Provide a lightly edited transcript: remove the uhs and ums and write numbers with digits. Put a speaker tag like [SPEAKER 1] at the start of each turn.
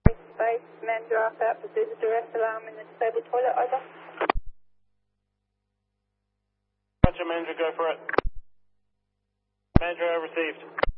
[SPEAKER 1] Space, manager off out, pursues a duress alarm in the disabled toilet, over.
[SPEAKER 2] Roger, manager, go for it. Manager, received.